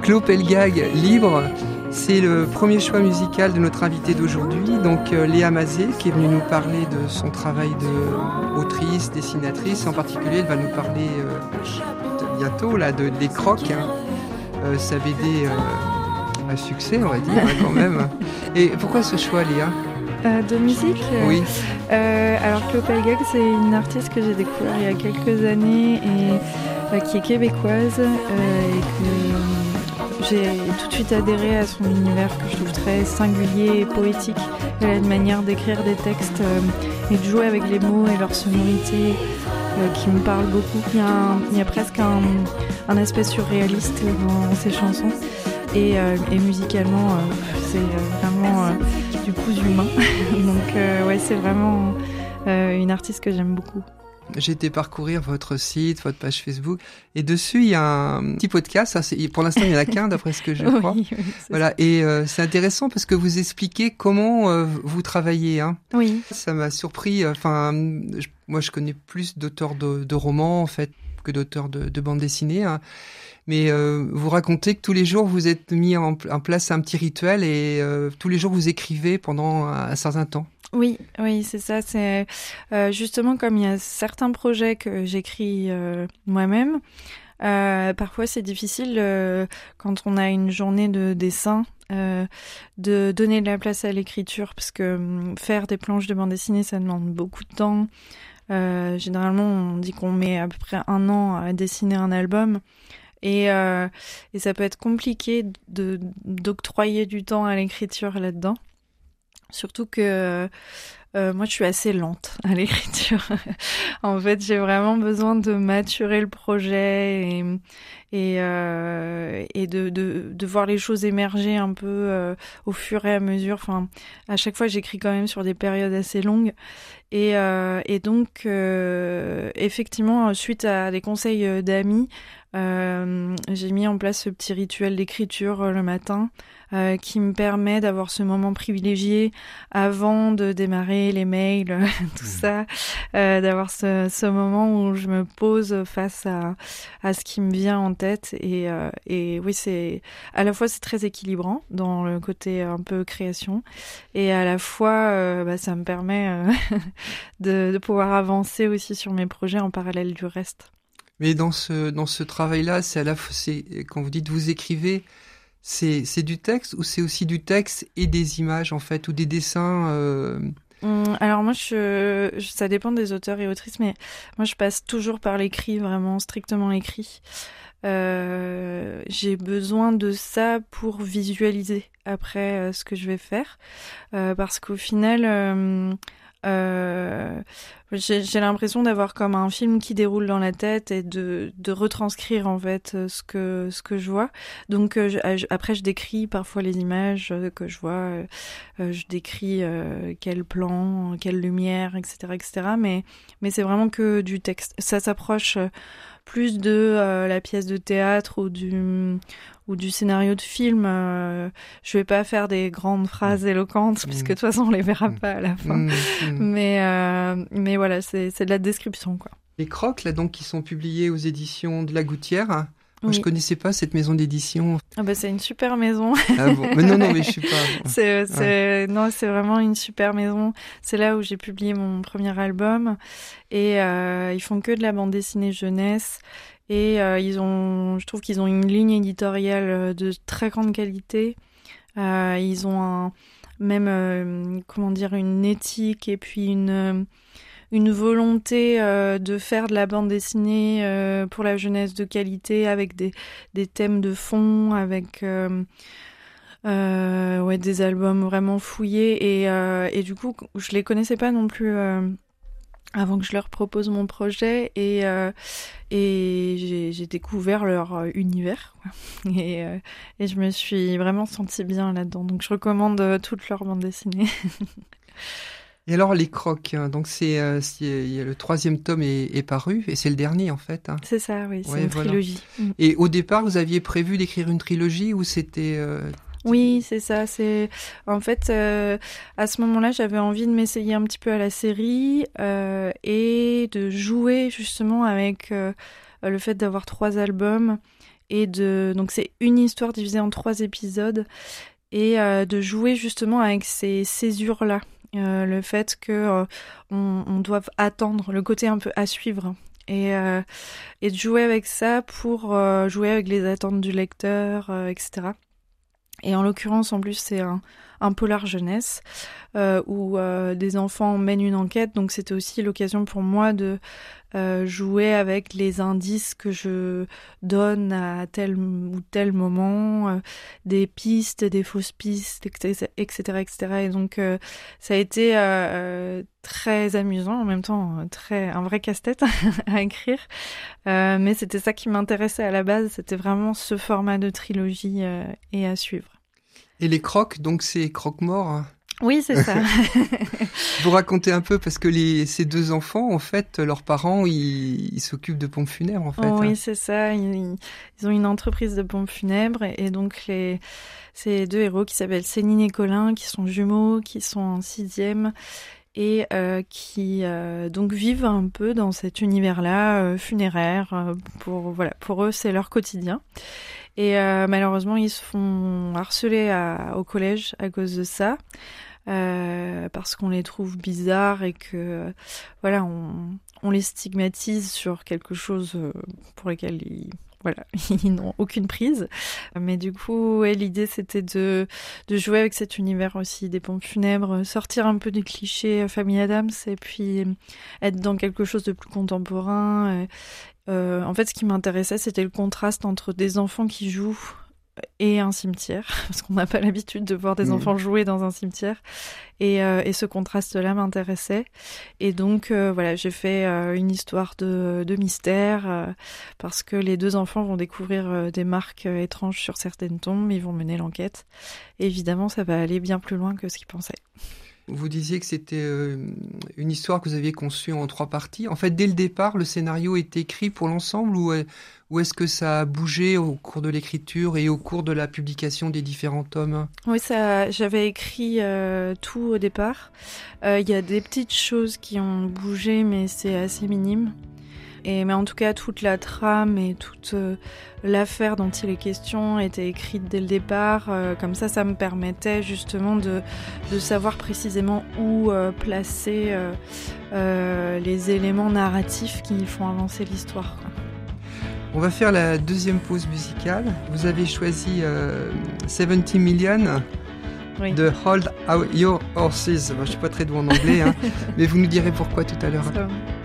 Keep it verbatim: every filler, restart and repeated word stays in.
Clo Pelgag, Libre, c'est le premier choix musical de notre invitée d'aujourd'hui, donc euh, Léa Mazet, qui est venue nous parler de son travail d'autrice, dessinatrice. En particulier, elle va nous parler euh, bientôt là, de, des Crocs, hein, euh, sa B D euh, à succès, on va dire, hein, quand même. Et pourquoi ce choix, Léa ? Euh, de musique euh, Oui. Euh, alors Clo Pelgag, c'est une artiste que j'ai découvert il y a quelques années et euh, qui est québécoise euh, et que j'ai tout de suite adhéré à son univers que je trouve très singulier et poétique. Elle a une manière d'écrire des textes euh, et de jouer avec les mots et leur sonorité euh, qui me parle beaucoup. Il y a, un, il y a presque un, un aspect surréaliste dans ses chansons et, euh, et musicalement euh, c'est vraiment euh, du cousu humain. Donc euh, ouais, c'est vraiment euh, une artiste que j'aime beaucoup. J'ai été parcourir votre site, votre page Facebook, et dessus il y a un petit podcast. Ça, c'est, pour l'instant, il n'y en a qu'un, d'après ce que je crois. Oui, oui, voilà. Ça. Et euh, c'est intéressant parce que vous expliquez comment euh, vous travaillez. Hein. Oui. Ça m'a surpris. Enfin, je, moi, je connais plus d'auteurs de, de romans en fait que d'auteurs de, de bandes dessinées. Hein. Mais euh, vous racontez que tous les jours vous êtes mis en, en place un petit rituel et euh, tous les jours vous écrivez pendant un, un certain temps. Oui, oui, c'est ça. C'est euh, justement comme il y a certains projets que j'écris euh, moi-même. Euh, parfois, c'est difficile euh, quand on a une journée de dessin euh, de donner de la place à l'écriture parce que euh, faire des planches de bande dessinée, ça demande beaucoup de temps. Euh, généralement, on dit qu'on met à peu près un an à dessiner un album. Et, euh, et ça peut être compliqué de, d'octroyer du temps à l'écriture là-dedans. Surtout que euh, moi, je suis assez lente à l'écriture. En fait, j'ai vraiment besoin de maturer le projet et, et, euh, et de, de, de voir les choses émerger un peu euh, au fur et à mesure. Enfin, à chaque fois, j'écris quand même sur des périodes assez longues. Et, euh, et donc, euh, effectivement, suite à des conseils d'amis, euh, j'ai mis en place ce petit rituel d'écriture euh, le matin euh, qui me permet d'avoir ce moment privilégié avant de démarrer les mails, tout ça, euh, d'avoir ce, ce moment où je me pose face à, à ce qui me vient en tête. Et, euh, et oui, c'est à la fois c'est très équilibrant dans le côté un peu création et à la fois euh, bah, ça me permet euh, de, de pouvoir avancer aussi sur mes projets en parallèle du reste. Mais dans ce dans ce travail-là, c'est à la fois, c'est quand vous dites vous écrivez, c'est c'est du texte ou c'est aussi du texte et des images en fait ou des dessins. Euh... Hum, alors moi, je, je, ça dépend des auteurs et autrices, mais moi je passe toujours par l'écrit, vraiment strictement écrit. Euh, j'ai besoin de ça pour visualiser après euh, ce que je vais faire, euh, parce qu'au final. Euh, Euh, j'ai, j'ai l'impression d'avoir comme un film qui déroule dans la tête et de, de retranscrire en fait ce que, ce que je vois. Donc euh, je, après je décris parfois les images que je vois, euh, je décris euh, quel plan, quelle lumière, et cetera, et cetera. Mais, mais c'est vraiment que du texte. Ça s'approche plus de euh, la pièce de théâtre ou du ou du scénario de film. Euh, je vais pas faire des grandes phrases éloquentes mmh. puisque de toute façon on les verra pas à la fin. Mmh. Mais euh, mais voilà, c'est c'est de la description quoi. Les Crocs là donc qui sont publiés aux éditions de La Gouttière. Moi, oui. Je connaissais pas cette maison d'édition. Ah bah c'est une super maison. Ah bon, mais non non mais je suis pas. c'est c'est ouais. Non c'est vraiment une super maison. C'est là où j'ai publié mon premier album et euh, ils font que de la bande dessinée jeunesse et euh, ils ont, je trouve qu'ils ont une ligne éditoriale de très grande qualité. Euh, ils ont un, même euh, comment dire une éthique et puis une une volonté euh, de faire de la bande dessinée euh, pour la jeunesse de qualité avec des, des thèmes de fond, avec euh, euh, ouais, des albums vraiment fouillés. Et, euh, et du coup, je les connaissais pas non plus euh, avant que je leur propose mon projet. Et, euh, et j'ai, j'ai découvert leur univers. Quoi. Et, euh, et je me suis vraiment sentie bien là-dedans. Donc je recommande euh, toutes leurs bandes dessinées. Et alors les Crocs, hein, donc c'est, euh, c'est le troisième tome est, est paru et c'est le dernier en fait. Hein. C'est ça, oui, c'est ouais, une voilà. trilogie. Et au départ, vous aviez prévu d'écrire une trilogie ou c'était euh... Oui, c'est ça. C'est en fait euh, à ce moment-là, j'avais envie de m'essayer un petit peu à la série euh, et de jouer justement avec euh, le fait d'avoir trois albums et de donc c'est une histoire divisée en trois épisodes et euh, de jouer justement avec ces césures-là, euh, le fait que euh, on, on doive attendre, le côté un peu à suivre. Et, euh, et de jouer avec ça pour euh, jouer avec les attentes du lecteur, euh, et cetera. Et en l'occurrence, en plus, c'est un, un polar jeunesse euh, où euh, des enfants mènent une enquête. Donc, c'était aussi l'occasion pour moi de euh, jouer avec les indices que je donne à tel ou tel moment, euh, des pistes, des fausses pistes, et cetera, et cetera. Et donc, euh, ça a été euh, très amusant, en même temps très un vrai casse-tête à écrire. Euh, mais c'était ça qui m'intéressait à la base. C'était vraiment ce format de trilogie euh, et à suivre. Et les croques, donc c'est croque-morts. Oui, c'est ça. Vous racontez un peu, parce que les, ces deux enfants, en fait, leurs parents, ils, ils s'occupent de pompes funèbres, en fait. Oh, oui, c'est ça. Ils, ils ont une entreprise de pompes funèbres et, et donc les, ces deux héros qui s'appellent Céline et Colin, qui sont jumeaux, qui sont en sixième et euh, qui euh, donc vivent un peu dans cet univers-là euh, funéraire. Euh, pour voilà, pour eux, c'est leur quotidien. Et euh, malheureusement, ils se font harceler à, au collège à cause de ça, euh, parce qu'on les trouve bizarres et que euh, voilà, on, on les stigmatise sur quelque chose pour lequel ils voilà, ils n'ont aucune prise. Mais du coup, ouais, l'idée c'était de de jouer avec cet univers aussi des pompes funèbres, sortir un peu du cliché Famille Adams et puis être dans quelque chose de plus contemporain. Et, Euh, en fait, ce qui m'intéressait, c'était le contraste entre des enfants qui jouent et un cimetière, parce qu'on n'a pas l'habitude de voir des mmh. enfants jouer dans un cimetière. Et, euh, et ce contraste-là m'intéressait. Et donc, euh, voilà, j'ai fait euh, une histoire de, de mystère, euh, parce que les deux enfants vont découvrir euh, des marques euh, étranges sur certaines tombes, ils vont mener l'enquête. Et évidemment, ça va aller bien plus loin que ce qu'ils pensaient. Vous disiez que c'était euh, une histoire que vous aviez conçue en trois parties. En fait, dès le départ, le scénario est écrit pour l'ensemble ou, ou est-ce que ça a bougé au cours de l'écriture et au cours de la publication des différents tomes ? Oui, ça, j'avais écrit euh, tout au départ. Il euh, y a des petites choses qui ont bougé, mais c'est assez minime. Et, mais en tout cas, toute la trame et toute euh, l'affaire dont il est question était écrite dès le départ. Euh, comme ça, ça me permettait justement de, de savoir précisément où euh, placer euh, euh, les éléments narratifs qui font avancer l'histoire, quoi. On va faire la deuxième pause musicale. Vous avez choisi euh, seventy million oui. de Hold Your Horses. Moi, je ne suis pas très doué en anglais, hein, mais vous nous direz pourquoi tout à l'heure.